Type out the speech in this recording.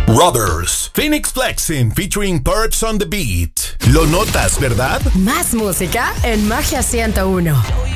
Brothers, Phoenix Flexing featuring Perps on the Beat. Lo notas, ¿verdad? Más música en Magia 101.